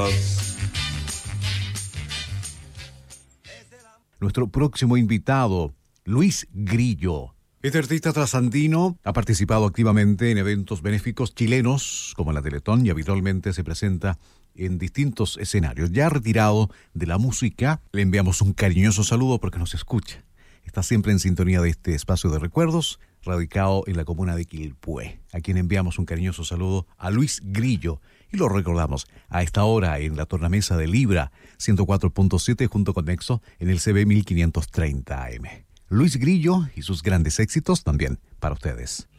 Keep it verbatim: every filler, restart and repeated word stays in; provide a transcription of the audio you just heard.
más. Nuestro próximo invitado, Luis Grillo. Este artista trasandino ha participado activamente en eventos benéficos chilenos como la Teletón y habitualmente se presenta en distintos escenarios. Ya retirado de la música, le enviamos un cariñoso saludo porque nos escucha. Está siempre en sintonía de este espacio de recuerdos, radicado en la comuna de Quilpué, a quien enviamos un cariñoso saludo a Luis Grillo. Y lo recordamos a esta hora en la tornamesa de Libra ciento cuatro punto siete junto con Nexo en el C B mil quinientos treinta A M. Luis Grillo y sus grandes éxitos también para ustedes.